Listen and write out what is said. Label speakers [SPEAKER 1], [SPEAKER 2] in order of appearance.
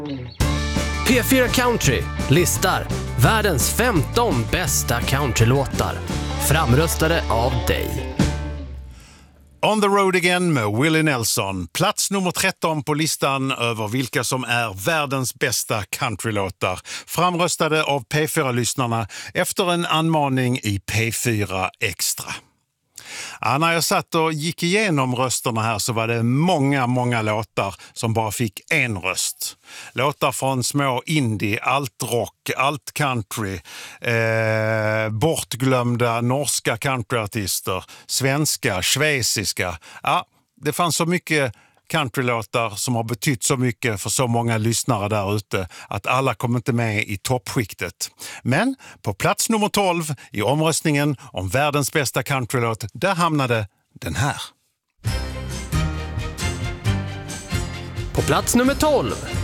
[SPEAKER 1] P4 Country listar världens 15 bästa countrylåtar, framröstade av dig.
[SPEAKER 2] On the Road Again med Willie Nelson. Plats nummer 13 på listan över vilka som är världens bästa countrylåtar. Framröstade av P4-lyssnarna efter en anmaning i P4 Extra. Ja, när jag satt och gick igenom rösterna här så var det många låtar som bara fick en röst. Låtar från små indie, allt-rock, allt-country, bortglömda norska countryartister, svenska, schweiziska. Ja, det fanns så mycket countrylåtar som har betytt så mycket för så många lyssnare där ute att alla kom inte med i toppskiktet. Men på plats nummer 12 i omröstningen om världens bästa countrylåt, där hamnade den här.
[SPEAKER 1] På plats nummer 12